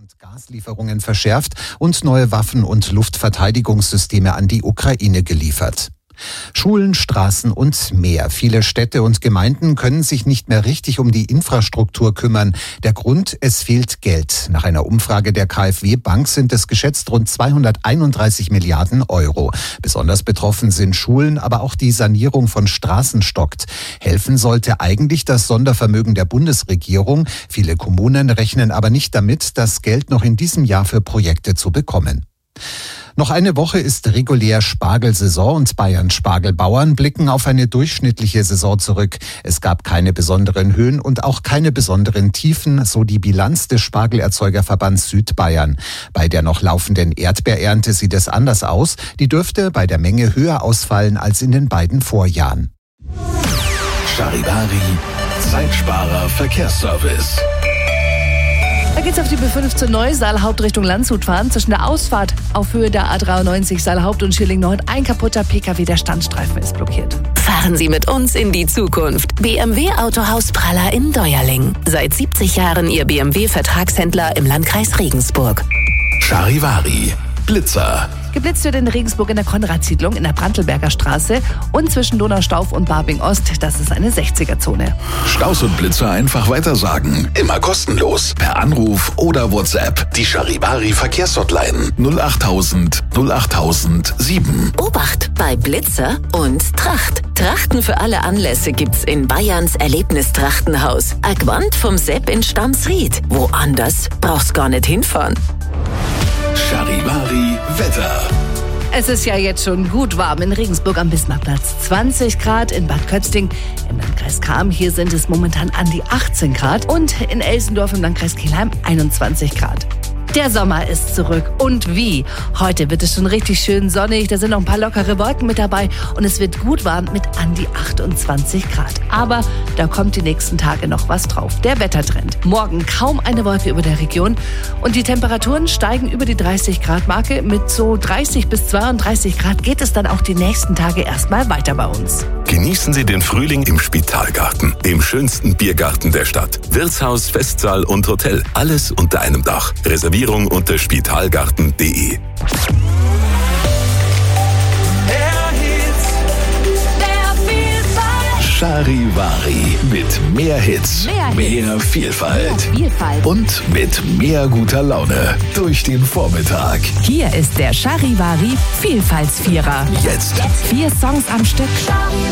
und Gaslieferungen verschärft und neue Waffen- und Luftverteidigungssysteme an die Ukraine geliefert. Schulen, Straßen und mehr. Viele Städte und Gemeinden können sich nicht mehr richtig um die Infrastruktur kümmern. Der Grund, es fehlt Geld. Nach einer Umfrage der KfW Bank sind es geschätzt rund 231 Milliarden Euro. Besonders betroffen sind Schulen, aber auch die Sanierung von Straßen stockt. Helfen sollte eigentlich das Sondervermögen der Bundesregierung. Viele Kommunen rechnen aber nicht damit, das Geld noch in diesem Jahr für Projekte zu bekommen. Noch eine Woche ist regulär Spargelsaison und Bayerns Spargelbauern blicken auf eine durchschnittliche Saison zurück. Es gab keine besonderen Höhen und auch keine besonderen Tiefen, so die Bilanz des Spargelerzeugerverbands Südbayern. Bei der noch laufenden Erdbeerernte sieht es anders aus. Die dürfte bei der Menge höher ausfallen als in den beiden Vorjahren. Charivari, Zeitsparer Verkehrsservice. Da geht's auf die B15 Neu, Saalhaupt Richtung Landshut fahren. Zwischen der Ausfahrt auf Höhe der A93 Saalhaupt und Schilling Nord ein kaputter PKW, der Standstreifen ist blockiert. Fahren Sie mit uns in die Zukunft. BMW Autohaus Praller in Deuerling. Seit 70 Jahren Ihr BMW-Vertragshändler im Landkreis Regensburg. Charivari, Blitzer. Geblitzt wird in Regensburg in der Konradsiedlung in der Brantelberger Straße und zwischen Donaustauf und Barbing Ost. Das ist eine 60er-Zone. Staus und Blitzer einfach weitersagen. Immer kostenlos. Per Anruf oder WhatsApp. Die Charivari Verkehrshotline 08000 08007. Obacht bei Blitzer und Tracht. Trachten für alle Anlässe gibt's in Bayerns Erlebnistrachtenhaus. Agwand vom Sepp in Stamsried. Woanders brauchst gar nicht hinfahren. Charivari Wetter. Es ist ja jetzt schon gut warm in Regensburg am Bismarckplatz. 20 Grad in Bad Kötzting im Landkreis Cham. Hier sind es momentan an die 18 Grad. Und in Elsendorf im Landkreis Kelheim 21 Grad. Der Sommer ist zurück. Und wie? Heute wird es schon richtig schön sonnig. Da sind noch ein paar lockere Wolken mit dabei. Und es wird gut warm mit an die 28 Grad. Aber da kommt die nächsten Tage noch was drauf. Der Wettertrend. Morgen kaum eine Wolke über der Region. Und die Temperaturen steigen über die 30 Grad Marke. Mit so 30 bis 32 Grad geht es dann auch die nächsten Tage erstmal weiter bei uns. Genießen Sie den Frühling im Spitalgarten, dem schönsten Biergarten der Stadt. Wirtshaus, Festsaal und Hotel. Alles unter einem Dach. Reservierung unter spitalgarten.de. Charivari mit mehr Hits, mehr Vielfalt und mit mehr guter Laune durch den Vormittag. Hier ist der Charivari Vielfaltsvierer. Jetzt 4 Songs am Stück.